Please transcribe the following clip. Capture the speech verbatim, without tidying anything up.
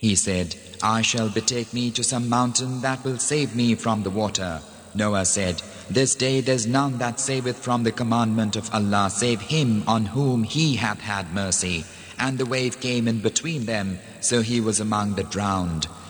He said, I shall betake me to some mountain that will save me from the water. Noah said, This day there's none that saveth from the commandment of Allah save him on whom He hath had mercy. And the wave came in between them, so he was among the drowned.